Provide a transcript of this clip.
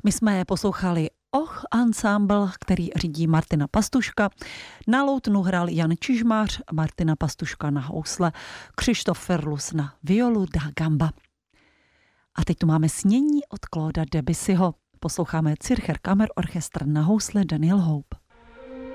My jsme poslouchali ensemble, který řídí Martina Pastuška. Na loutnu hrál Jan Čižmář, Martina Pastuška na housle, Křištof Ferlus na violu da gamba. A teď tu máme snění od Clauda Debussyho. Posloucháme Zürcher Kammerorchester na housle Daniel Hope.